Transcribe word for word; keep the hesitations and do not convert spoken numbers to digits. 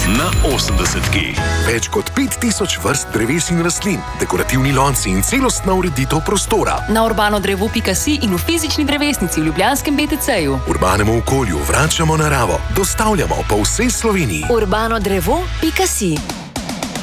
na osemdesetki. Več kot pet tisoč vrst dreves in rastlin, dekorativni lonci in celostna ureditev prostora. Na urbano drevo pika si in v fizični drevesnici v ljubljanskem B T C-ju. Urbanemu okolju vračamo naravo, dostavljamo po vsej Sloveniji. urbano drevo pika si